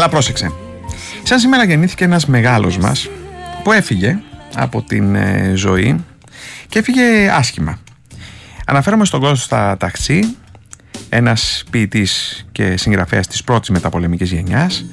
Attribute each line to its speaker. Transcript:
Speaker 1: Αλλά πρόσεξε. Σαν σήμερα γεννήθηκε ένας μεγάλος μας που έφυγε από την ζωή και έφυγε άσχημα. Αναφέρομαι στον Κώστα Ταξί, ένας ποιητής και συγγραφέας της πρώτης μεταπολεμικής γενιάς,